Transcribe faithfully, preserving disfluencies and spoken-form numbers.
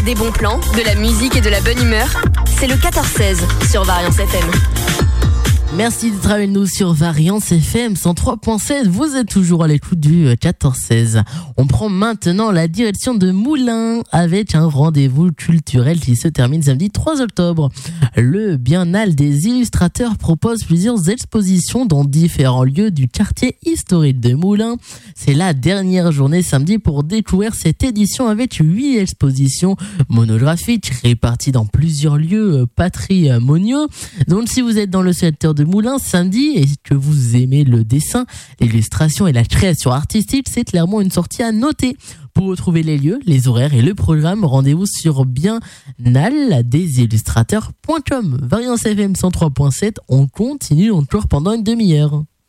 Des bons plans, de la musique et de la bonne humeur. C'est le quatorze seize sur Variance F M. Merci d'être avec nous sur Variance F M cent trois point sept. Vous êtes toujours à l'écoute du quatorze seize. On prend maintenant la direction de Moulins avec un rendez-vous culturel qui se termine samedi trois octobre. Le Biennale des illustrateurs propose plusieurs expositions dans différents lieux du quartier historique de Moulins. C'est la dernière journée samedi pour découvrir cette édition avec huit expositions monographiques réparties dans plusieurs lieux patrimoniaux. Donc si vous êtes dans le secteur de Moulins samedi et que vous aimez le dessin, l'illustration et la création artistique, c'est clairement une sortie à noter. Pour retrouver les lieux, les horaires et le programme, rendez-vous sur biennale des illustrateurs point com. Variance F M cent trois point sept, on continue encore pendant une demi-heure.